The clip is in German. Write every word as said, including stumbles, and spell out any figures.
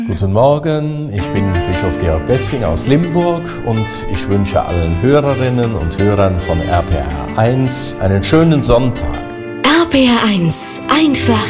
Guten Morgen, ich bin Bischof Georg Betzing aus Limburg und ich wünsche allen Hörerinnen und Hörern von R P R eins einen schönen Sonntag. R P R eins, einfach